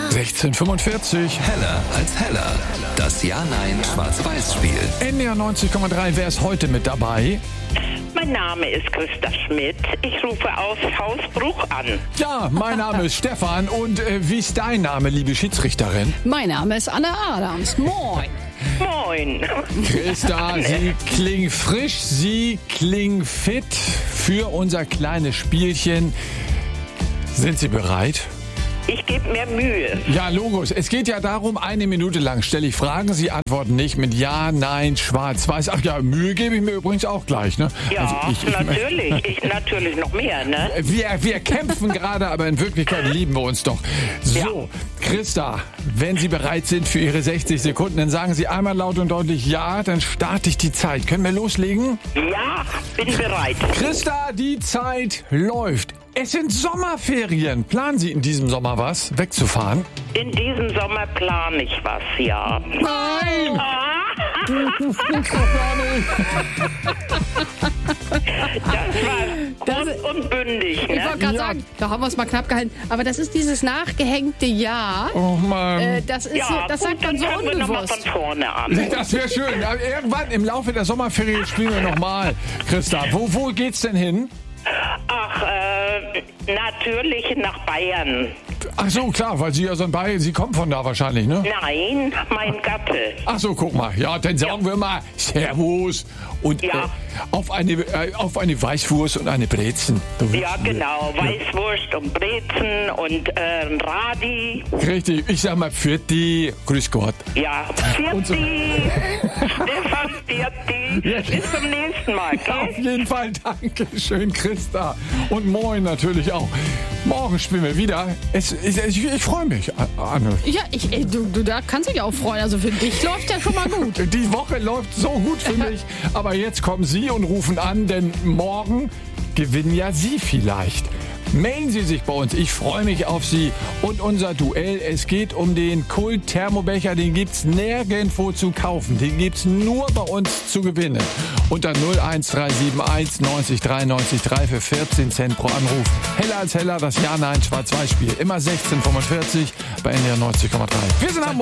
16:45. Heller als Heller. Das Ja-Nein-Schwarz-Weiß-Spiel. NDR 90,3. Wer ist heute mit dabei? Mein Name ist Christa Schmidt. Ich rufe aus Hausbruch an. Ja, mein Name ist Stefan. Und wie ist dein Name, liebe Schiedsrichterin? Mein Name ist Anne Adams. Moin. Moin. Christa, Sie klingen frisch, Sie klingen fit für unser kleines Spielchen. Sind Sie bereit? Ich gebe mir Mühe. Ja, Logos. Es geht ja darum, 1 Minute lang stelle ich Fragen, Sie antworten nicht mit Ja, Nein, Schwarz, Weiß. Ach ja, Mühe gebe ich mir übrigens auch gleich, ne? Ja, Also natürlich. Ich natürlich noch mehr, ne? Wir kämpfen gerade, aber in Wirklichkeit lieben wir uns doch. So, Christa, wenn Sie bereit sind für Ihre 60 Sekunden, dann sagen Sie einmal laut und deutlich Ja, dann starte ich die Zeit. Können wir loslegen? Ja, bin bereit. Christa, die Zeit läuft. Es sind Sommerferien. Planen Sie in diesem Sommer was, wegzufahren? In diesem Sommer plane ich was, ja. Nein! Du fliegst doch gar nicht. Das war kurz und bündig, Ich wollte ne? gerade sagen, da haben wir es mal knapp gehalten. Aber das ist dieses nachgehängte Ja. Oh Mann. Das ist Ja, das gut, sagt man dann so fangen wir nochmal unbewusst. von vorne an. Das wäre schön. Aber irgendwann im Laufe der Sommerferien spielen wir nochmal. Christa, wo geht's denn hin? Ach, natürlich nach Bayern. Ach so, klar, weil Sie ja so ein Bayern, Sie kommen von da wahrscheinlich, ne? Nein, mein Gatte. Ach so, guck mal. Ja, dann sagen wir mal Servus und Ja. auf eine Weißwurst und eine Brezen. Ja, genau. Weißwurst und Brezen und Radi. Richtig, ich sag mal Pfirti, grüß Gott. Ja, Und so. Pfirti. Stefan, Pfirti. Ja. Bis zum nächsten Mal, Auf gell? jeden Fall, danke schön, Christa. Und moin natürlich auch. Morgen spielen wir wieder. Ich freue mich, Anne. Ja, du da kannst dich auch freuen. Also für dich läuft ja schon mal gut. Die Woche läuft so gut für mich. Aber jetzt kommen Sie und rufen an, denn morgen gewinnen ja Sie vielleicht. Melden Sie sich bei uns. Ich freue mich auf Sie. Und unser Duell, es geht um den Kult-Thermobecher. Den gibt's nirgendwo zu kaufen. Den gibt's nur bei uns zu gewinnen. Unter 01371 90 93 3 für 14 Cent pro Anruf. Heller als Heller, das Ja-Nein-Schwarz-Weiß-Spiel. Immer 16:45 bei NDR 90,3. Wir sind am